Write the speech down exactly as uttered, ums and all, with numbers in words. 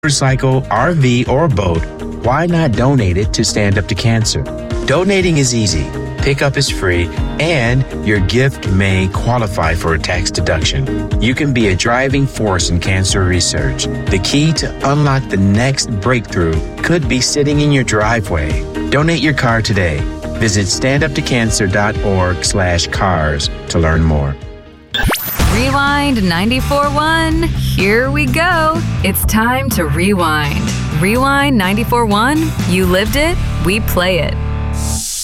motorcycle, R V, or boat, why not donate it to Stand Up to Cancer? Donating is easy, pickup is free, and your gift may qualify for a tax deduction. You can be a driving force in cancer research. The key to unlock the next breakthrough could be sitting in your driveway. Donate your car today. Visit standuptocancer.org slash cars to learn more. Rewind ninety-four point one. Here we go. It's time to rewind. Rewind ninety-four point one. You lived it, we play it.